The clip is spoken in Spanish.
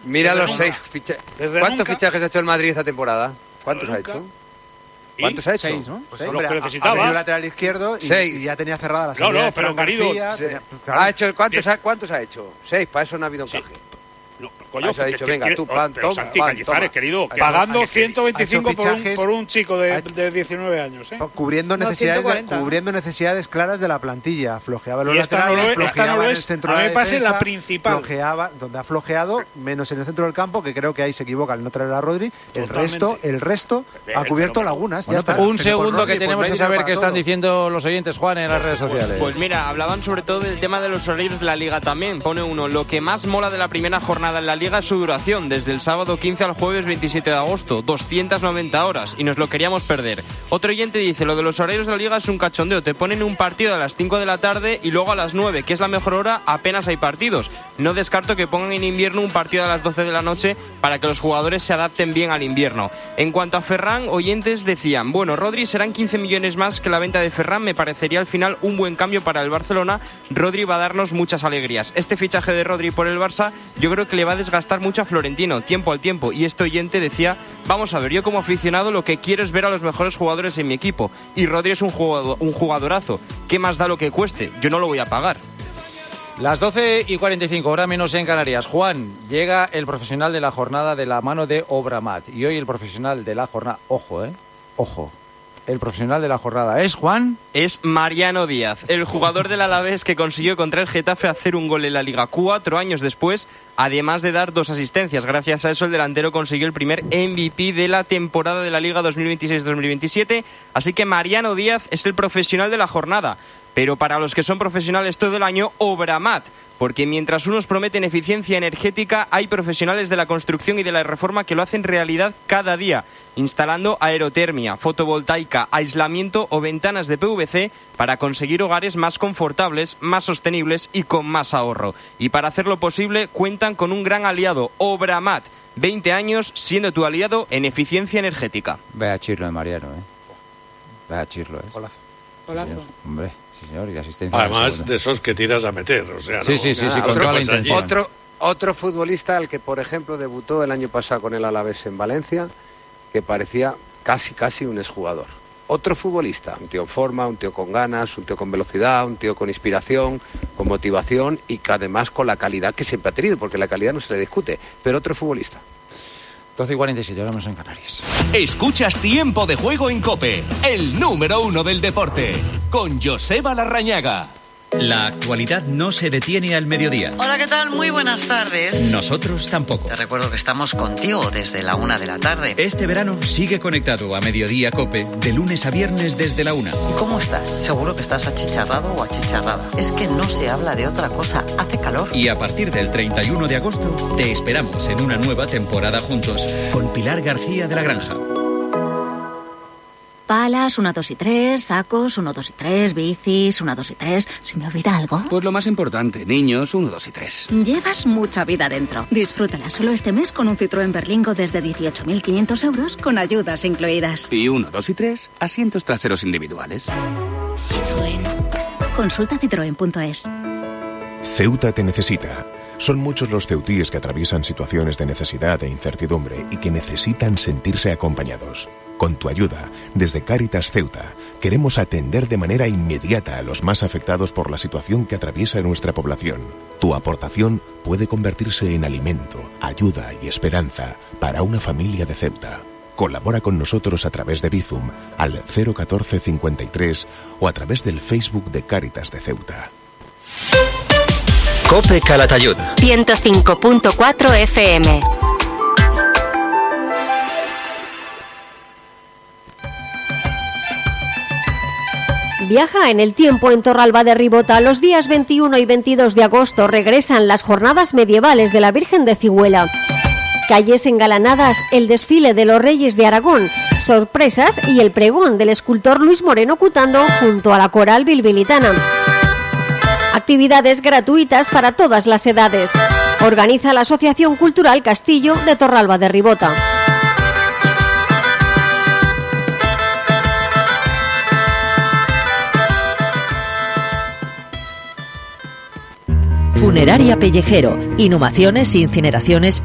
Mira los 6 fichajes. ¿Cuántos fichajes ha hecho el Madrid esta temporada? ¿Cuántos ha hecho? ¿Cuántos ha hecho? 6, ¿no? Pues son los que necesitaba. Ha lateral izquierdo y ya tenía cerrada la salida. No, pero querido... ¿Cuántos ha hecho? 6, para eso no ha habido encaje. No, coño, ha dicho, venga, tú, plan, pero Santi Cañizares, querido, pagando 125 por un chico de 19 años, ¿eh? Cubriendo necesidades claras de la plantilla. Flojeaba los esta laterales, no en lo el es. centro A mí de me la parece defensa, la principal. donde ha flojeado, menos en el centro del campo, que creo que ahí se equivoca al no traer a Rodri. El resto ha cubierto lagunas. Bueno, ya está. Un segundo Rodri, que tenemos que saber qué están diciendo los oyentes, Juan, en las redes sociales. Pues mira, hablaban sobre todo del tema de los horarios de la Liga también. Pone uno, lo que más mola de la primera jornada en la Liga es su duración, desde el sábado 15 al jueves 27 de agosto, 290 horas, y nos lo queríamos perder. Otro oyente dice, lo de los horarios de la Liga es un cachondeo, te ponen un partido a las 5 de la tarde y luego a las 9, que es la mejor hora, apenas hay partidos. No descarto que pongan en invierno un partido a las 12 de la noche para que los jugadores se adapten bien al invierno. En cuanto a Ferran, oyentes decían, bueno, Rodri serán 15 millones más que la venta de Ferran, me parecería al final un buen cambio para el Barcelona. Rodri va a darnos muchas alegrías. Este fichaje de Rodri por el Barça yo creo que le va a desgastar mucho a Florentino, tiempo al tiempo. Y este oyente decía, vamos a ver, yo como aficionado lo que quiero es ver a los mejores jugadores en mi equipo. Y Rodri es un jugadorazo. ¿Qué más da lo que cueste? Yo no lo voy a pagar. Las 12:45, hora menos en Canarias. Juan, llega el profesional de la jornada de la mano de Obramat. Y hoy el profesional de la jornada... Ojo. El profesional de la jornada es, Juan... Es Mariano Díaz, el jugador del Alavés que consiguió contra el Getafe hacer un gol en la Liga 4 años después, además de dar 2 asistencias. Gracias a eso el delantero consiguió el primer MVP de la temporada de la Liga 2026-2027. Así que Mariano Díaz es el profesional de la jornada. Pero para los que son profesionales todo el año, Obramat. Porque mientras unos prometen eficiencia energética, hay profesionales de la construcción y de la reforma que lo hacen realidad cada día, instalando aerotermia, fotovoltaica, aislamiento o ventanas de PVC para conseguir hogares más confortables, más sostenibles y con más ahorro. Y para hacerlo posible cuentan con un gran aliado, Obramat. 20 años siendo tu aliado en eficiencia energética. Vaya chirlo de Mariano, Vaya chirlo, Golazo. Sí, hombre. Sí, señor, y asistencia. Además de esos que tiras a meter, o sea, sí, con toda la intención. Otro futbolista al que, por ejemplo, debutó el año pasado con el Alavés en Valencia, que parecía casi un exjugador. Otro futbolista, un tío en forma, un tío con ganas, un tío con velocidad, un tío con inspiración, con motivación y que además con la calidad que siempre ha tenido, porque la calidad no se le discute, pero otro futbolista. 12:47, ahora menos en Canarias. Escuchas Tiempo de Juego en COPE, el número 1 del deporte, con Joseba Larrañaga. La actualidad no se detiene al mediodía. Hola, ¿qué tal? Muy buenas tardes. Nosotros tampoco. Te recuerdo que estamos contigo desde la 1 de la tarde. Este verano sigue conectado a Mediodía COPE, de lunes a viernes desde la 1. ¿Cómo estás? Seguro que estás achicharrado o achicharrada. Es que no se habla de otra cosa, hace calor. Y a partir del 31 de agosto, te esperamos en una nueva temporada juntos, con Pilar García de la Granja. Palas, 1, 2 y 3, sacos, 1, 2 y 3, bicis, 1, 2 y 3. ¿Se me olvida algo? Pues lo más importante, niños, 1, 2 y 3. Llevas mucha vida dentro. Disfrútala solo este mes con un Citroën Berlingo desde 18.500 euros con ayudas incluidas. Y 1, 2 y 3, asientos traseros individuales. Citroën. Consulta citroen.es. Ceuta te necesita. Son muchos los ceutíes que atraviesan situaciones de necesidad e incertidumbre y que necesitan sentirse acompañados. Con tu ayuda, desde Cáritas Ceuta, queremos atender de manera inmediata a los más afectados por la situación que atraviesa nuestra población. Tu aportación puede convertirse en alimento, ayuda y esperanza para una familia de Ceuta. Colabora con nosotros a través de Bizum al 014 53 o a través del Facebook de Cáritas de Ceuta. COPE Calatayud 105.4 FM. Viaja en el tiempo en Torralba de Ribota. Los días 21 y 22 de agosto regresan las jornadas medievales de la Virgen de Cigüela. Calles engalanadas, el desfile de los Reyes de Aragón, sorpresas y el pregón del escultor Luis Moreno Cutando junto a la coral bilbilitana. Actividades gratuitas para todas las edades. Organiza la Asociación Cultural Castillo de Torralba de Ribota. Funeraria Pellejero. Inhumaciones, incineraciones